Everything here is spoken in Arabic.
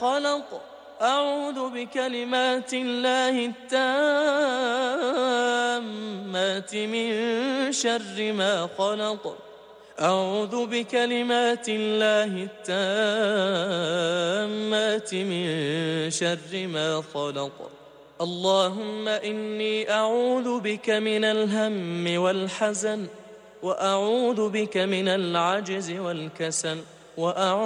خلق. أعوذ بكلمات الله التامات من شر ما خلق. أعوذ بكلمات الله التامات من شر ما خلق. اللهم إني أعوذ بك من الهم والحزن، وأعوذ بك من العجز والكسل،